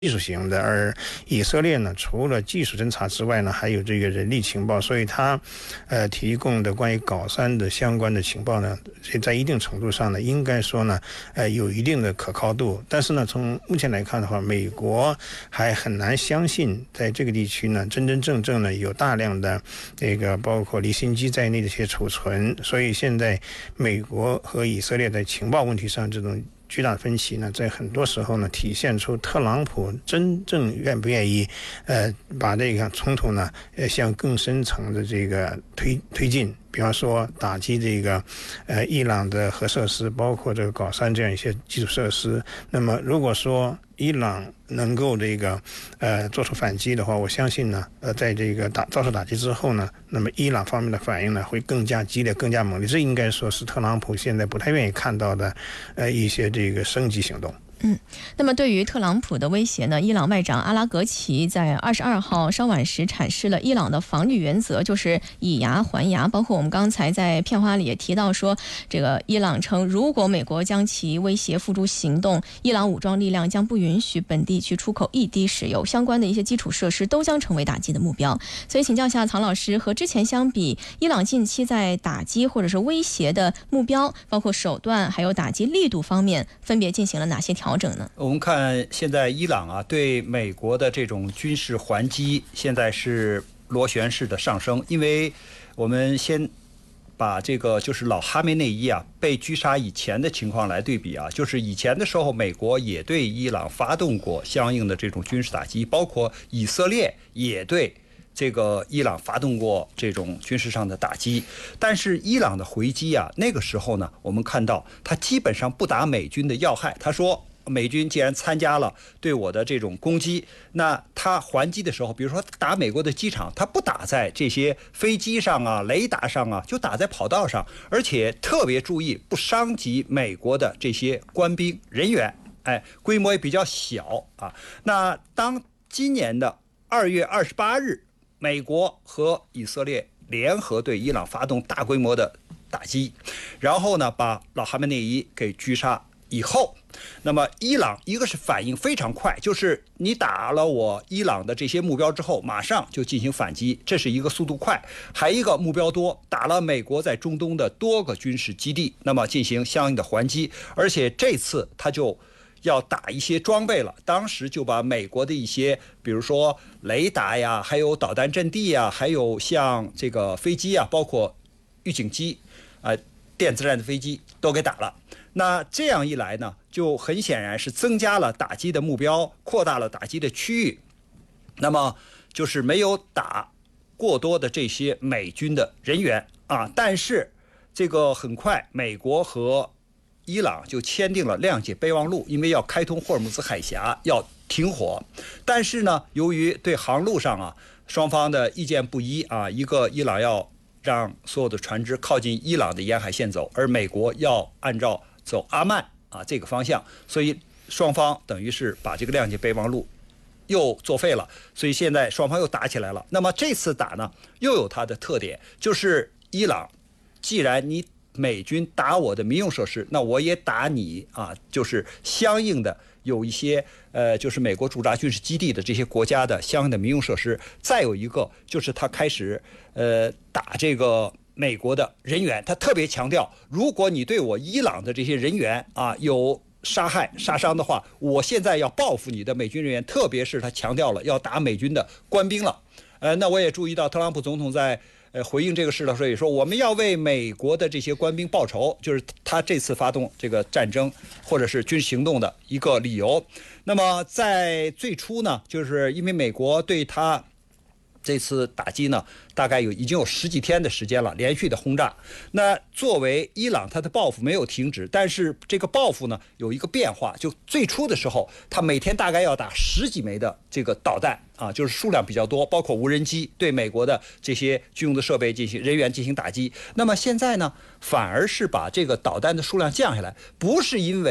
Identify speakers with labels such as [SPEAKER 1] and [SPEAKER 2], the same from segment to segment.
[SPEAKER 1] 技术型的，而以色列呢，除了技术侦察之外呢，还有这个人力情报，所以它提供的关于高3的相关的情报呢，在一定程度上呢，应该说呢，有一定的可靠度。但是呢，从目前来看的话，美国还很难相信在这个地区呢，真真正正呢有大量的这个包括离心机在内的一些储存，所以现在美国和以色列在情报问题上这种巨大的分歧呢，在很多时候呢，体现出特朗普真正愿不愿意，把这个冲突呢，向更深层的这个推进。比方说打击这个，伊朗的核设施，包括这个高3这样一些基础设施。那么，如果说伊朗能够这个，做出反击的话，我相信呢，在这个遭受打击之后呢，那么伊朗方面的反应呢，会更加激烈、更加猛烈。这应该说是特朗普现在不太愿意看到的，一些这个升级行动。
[SPEAKER 2] 那么对于特朗普的威胁呢，伊朗外长阿拉格齐在22号稍晚时阐释了伊朗的防御原则，就是以牙还牙。包括我们刚才在片花里也提到说，这个伊朗称，如果美国将其威胁付诸行动，伊朗武装力量将不允许本地区出口一滴石油，相关的一些基础设施都将成为打击的目标。所以请教一下曹老师，和之前相比，伊朗近期在打击或者是威胁的目标，包括手段还有打击力度方面，分别进行了哪些调整呢？
[SPEAKER 3] 我们看现在伊朗啊对美国的这种军事还击，现在是螺旋式的上升。因为我们先把这个就是老哈梅内伊啊被狙杀以前的情况来对比啊，就是以前的时候，美国也对伊朗发动过相应的这种军事打击，包括以色列也对这个伊朗发动过这种军事上的打击。但是伊朗的回击啊，那个时候呢，我们看到他基本上不打美军的要害。他说，美军既然参加了对我的这种攻击，那他还击的时候，比如说打美国的机场，他不打在这些飞机上啊、雷达上啊，就打在跑道上，而且特别注意不伤及美国的这些官兵人员，规模也比较小啊。那当今年的2月28日，美国和以色列联合对伊朗发动大规模的打击，然后呢，把老哈梅内伊给狙杀以后，那么伊朗一个是反应非常快，就是你打了我伊朗的这些目标之后，马上就进行反击，这是一个速度快；还一个目标多，打了美国在中东的多个军事基地，那么进行相应的还击。而且这次他就要打一些装备了，当时就把美国的一些，比如说雷达呀，还有导弹阵地呀，还有像这个飞机啊，包括预警机，电子战的飞机都给打了。那这样一来呢，就很显然是增加了打击的目标，扩大了打击的区域，那么就是没有打过多的这些美军的人员啊。但是这个很快，美国和伊朗就签订了谅解备忘录，因为要开通霍尔木兹海峡，要停火。但是呢，由于对航路上啊双方的意见不一啊，一个伊朗要让所有的船只靠近伊朗的沿海线走，而美国要按照走阿曼啊这个方向，所以双方等于是把这个谅解备忘录又作废了，所以现在双方又打起来了。那么这次打呢，又有它的特点，就是伊朗，既然你美军打我的民用设施，那我也打你啊，就是相应的有一些就是美国驻扎军事基地的这些国家的相应的民用设施。再有一个就是他开始打这个美国的人员，他特别强调，如果你对我伊朗的这些人员啊有杀害杀伤的话，我现在要报复你的美军人员，特别是他强调了要打美军的官兵了。那我也注意到特朗普总统在回应这个事的时候也说，我们要为美国的这些官兵报仇，就是他这次发动这个战争或者是军事行动的一个理由。那么在最初呢，就是因为美国对他这次打击呢，大概已经有10几天的时间了，连续的轰炸。那作为伊朗，他的报复没有停止，但是这个报复呢有一个变化，就最初的时候，他每天大概要打10几枚的这个导弹啊，就是数量比较多，包括无人机，对美国的这些军用的设备人员进行打击。那么现在呢，反而是把这个导弹的数量降下来，不是因为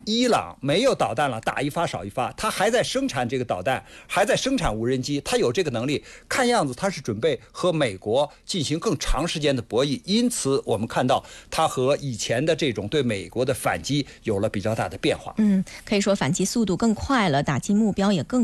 [SPEAKER 3] 伊朗没有导弹了，打一发少一发，它还在生产这个导弹，还在生产无人机，它有这个能力。看样子它是准备和美国进行更长时间的博弈，因此我们看到它和以前的这种对美国的反击有了比较大的变化。
[SPEAKER 2] 可以说反击速度更快了，打击目标也更